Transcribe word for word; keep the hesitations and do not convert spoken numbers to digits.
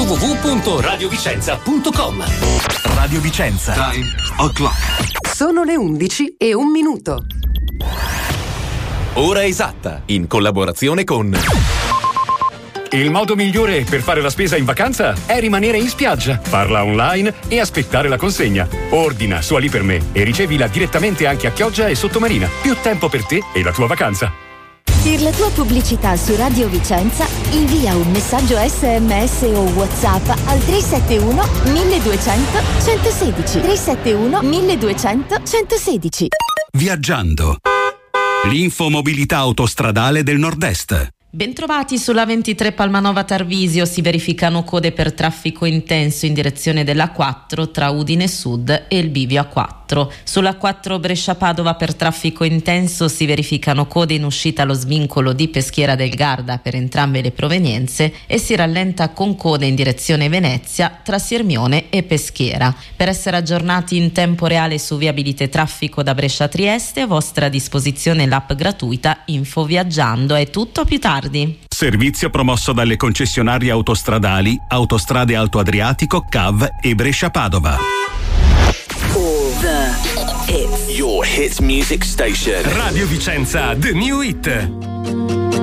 w w w punto radiovicenza punto com. Radio Vicenza. Time o'clock. Sono le undici e un minuto. Ora esatta, in collaborazione con... Il modo migliore per fare la spesa in vacanza è rimanere in spiaggia, farla online e aspettare la consegna. Ordina su Ali per me e ricevila direttamente anche a Chioggia e Sottomarina. Più tempo per te e la tua vacanza. Per la tua pubblicità su Radio Vicenza invia un messaggio esse emme esse o WhatsApp al tre sette uno milleduecento centosedici. tre sette uno milleduecento centosedici. Viaggiando. L'infomobilità autostradale del Nord-Est. Bentrovati sulla ventitré Palmanova Tarvisio, si verificano code per traffico intenso in direzione dell'A quattro tra Udine Sud e il bivio A quattro. Sull'A quattro Brescia Padova per traffico intenso si verificano code in uscita allo svincolo di Peschiera del Garda per entrambe le provenienze e si rallenta con code in direzione Venezia tra Sirmione e Peschiera. Per essere aggiornati in tempo reale su viabilità traffico da Brescia a Trieste, a vostra disposizione l'app gratuita Info Viaggiando. È tutto, a più tardi. Servizio promosso dalle concessionarie autostradali Autostrade Alto Adriatico, C A V e Brescia Padova. All the hits. Your hit music station. Radio Vicenza, The New Hit.